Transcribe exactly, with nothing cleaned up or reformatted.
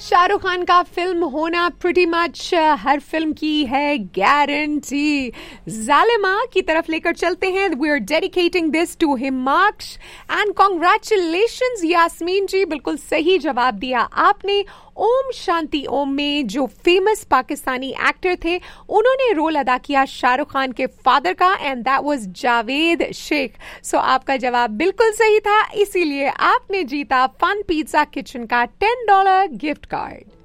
शाहरुख खान का फिल्म होना pretty much हर film की है गारंटी। जालिमा की तरफ लेकर चलते हैं। We are dedicating this to him marks and congratulations Yasmin जी, बिल्कुल सही जवाब दिया आपने। ओम शांति ओम में जो फेमस पाकिस्तानी एक्टर थे उन्होंने रोल अदा किया शाहरुख खान के फादर का, and that was Javed Sheikh. सो आपका जवाब बिल्कुल सही था, इसीलिए आपने जीता फन पिज्जा किचन का टेन डॉलर गिफ्ट कार्ड।